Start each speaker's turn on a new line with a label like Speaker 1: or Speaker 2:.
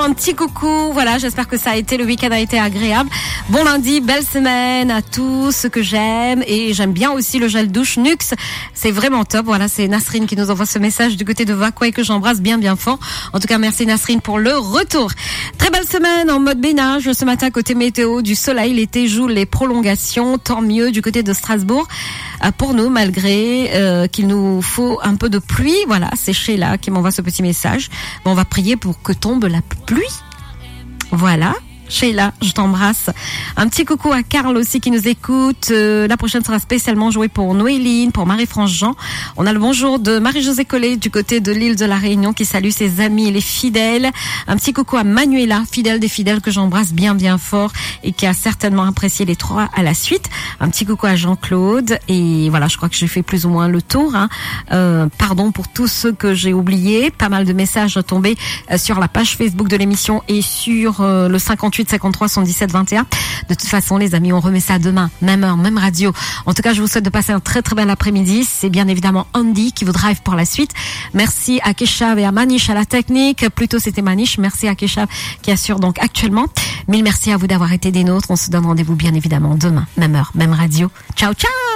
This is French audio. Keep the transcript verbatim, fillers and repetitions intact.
Speaker 1: un petit coucou. Voilà, j'espère que ça a été, le week-end a été agréable. Bon lundi, belle semaine à tous, ce que j'aime. Et j'aime bien aussi le gel douche Nux. C'est vraiment top. Voilà, c'est Nasrine qui nous envoie ce message du côté de Vacquay que j'embrasse bien, bien fort. En tout cas, merci Nasrine pour le retour. Très belle semaine en mode bénage. Ce matin, côté météo, du soleil, l'été joue les prolongations. Tant mieux du côté de Strasbourg. Pour nous, malgré euh, qu'il nous faut un peu de pluie. Voilà, c'est Sheila qui m'envoie ce petit message. Bon, on va prier pour que tombe la pluie. Voilà. Sheila, je t'embrasse. Un petit coucou à Karl aussi qui nous écoute. Euh, la prochaine sera spécialement jouée pour Noéline, pour Marie-France Jean. On a le bonjour de Marie-Josée Collet du côté de l'île de la Réunion qui salue ses amis et les fidèles. Un petit coucou à Manuela, fidèle des fidèles que j'embrasse bien bien fort et qui a certainement apprécié les trois à la suite. Un petit coucou à Jean-Claude et voilà, je crois que j'ai fait plus ou moins le tour. Hein. Euh, pardon pour tous ceux que j'ai oubliés. Pas mal de messages tombés euh, sur la page Facebook de l'émission et sur euh, le cinquante-huit cinquante-trois soixante-dix-sept vingt et un. De toute façon, les amis, on remet ça demain, même heure, même radio. En tout cas, je vous souhaite de passer un très très bel après-midi. C'est bien évidemment Andy qui vous drive pour la suite. Merci à Keshav et à Manish à la technique. Plutôt, c'était Manish. Merci à Keshav qui assure donc actuellement. Mille merci à vous d'avoir été des nôtres. On se donne rendez-vous bien évidemment demain, même heure, même radio. Ciao, ciao!